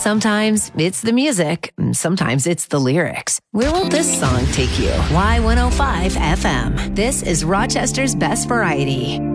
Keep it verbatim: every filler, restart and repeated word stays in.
Sometimes it's the music, sometimes it's the lyrics. Where will this song take you? Y one oh five F M. This is Rochester's best variety.